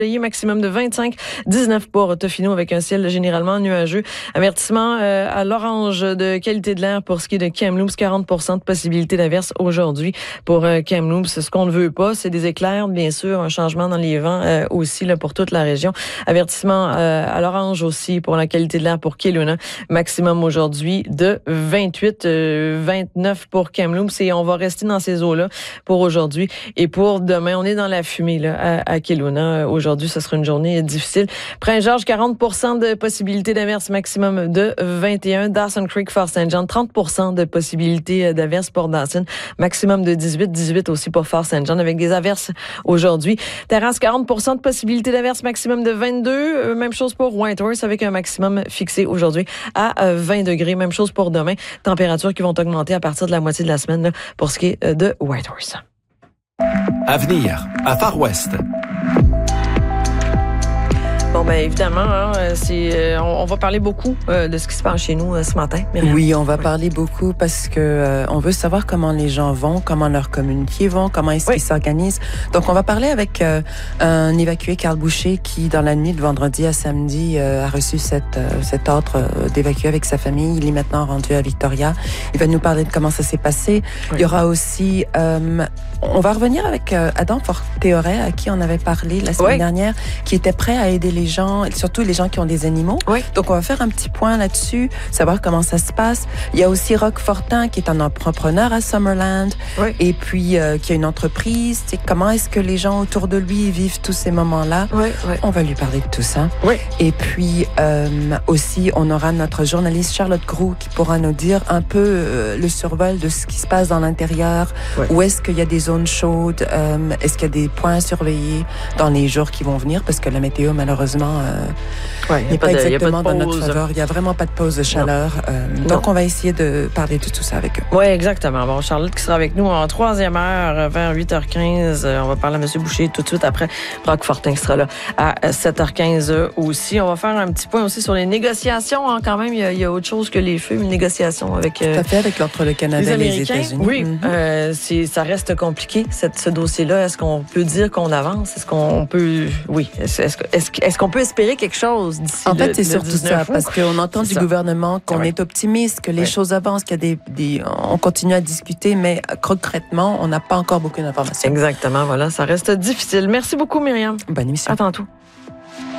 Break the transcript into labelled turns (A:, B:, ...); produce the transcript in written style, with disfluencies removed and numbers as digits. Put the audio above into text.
A: Maximum de 25, 19 pour Tofino avec un ciel généralement nuageux. Avertissement à l'orange de qualité de l'air pour ce qui est de Kamloops, 40% de possibilité d'averse aujourd'hui pour Kamloops. Ce qu'on ne veut pas, c'est des éclairs, bien sûr, un changement dans les vents aussi là pour toute la région. Avertissement à l'orange aussi pour la qualité de l'air pour Kelowna. Maximum aujourd'hui de 28, 29 pour Kamloops et on va rester dans ces eaux-là pour aujourd'hui. Et pour demain, on est dans la fumée là à Kelowna aujourd'hui. Ce sera une journée difficile. Prince-Georges, 40% de possibilité d'averse, maximum de 21. Dawson Creek, Fort St. John, 30% de possibilité d'averse pour Dawson, maximum de 18. 18 aussi pour Fort St. John avec des averses aujourd'hui. Terrasse, 40% de possibilité d'averse, maximum de 22. Même chose pour Whitehorse avec un maximum fixé aujourd'hui à 20 degrés. Même chose pour demain. Températures qui vont augmenter à partir de la moitié de la semaine là, pour ce qui est de Whitehorse.
B: Avenir à Far West.
A: Bon, ben évidemment, hein, on va parler beaucoup de ce qui se passe chez nous ce matin. Myriam.
C: Oui, on va parler beaucoup parce que on veut savoir comment les gens vont, comment leur communauté vont, comment est-ce qu'ils s'organisent. Donc, on va parler avec un évacué, Carl Boucher, qui, dans la nuit de vendredi à samedi, a reçu cet ordre d'évacuer avec sa famille. Il est maintenant rendu à Victoria. Il va nous parler de comment ça s'est passé. Oui. Il y aura aussi... on va revenir avec Adam Fortéoret, à qui on avait parlé la semaine dernière, qui était prêt à aider les gens, surtout les gens qui ont des animaux. Oui. Donc, on va faire un petit point là-dessus, savoir comment ça se passe. Il y a aussi Roch Fortin, qui est un entrepreneur à Summerland, et puis qui a une entreprise. Comment est-ce que les gens autour de lui vivent tous ces moments-là? On va lui parler de tout ça. Et puis, aussi, on aura notre journaliste Charlotte Groulx qui pourra nous dire un peu le survol de ce qui se passe dans l'intérieur. Où est-ce qu'il y a des zones chaudes? Est-ce qu'il y a des points à surveiller dans les jours qui vont venir? Parce que la météo, malheureusement, n'est pas exactement dans notre faveur. Il n'y a vraiment pas de pause de chaleur. Donc, on va essayer de parler de tout ça avec eux.
A: Oui, exactement. Bon, Charlotte qui sera avec nous en troisième heure vers 8h15. On va parler à M. Boucher tout de suite après. Roch Fortin qui sera là à 7h15 aussi. On va faire un petit point aussi sur les négociations. Hein, quand même, il y a autre chose que les feux, une négociation avec...
C: Tout à fait, avec entre le Canada et les États-Unis.
A: Oui, ça reste compliqué, ce dossier-là. Est-ce qu'on peut dire qu'on avance? Est-ce qu'on peut... Oui. Est-ce qu'on peut espérer quelque chose d'ici
C: En fait, c'est surtout ça, parce qu'on entend du gouvernement qu'on est optimiste, que les choses avancent, qu'il y a on continue à discuter, mais concrètement, on n'a pas encore beaucoup d'informations.
A: Exactement, voilà. Ça reste difficile. Merci beaucoup, Myriam.
C: Bonne émission.
A: À tantôt.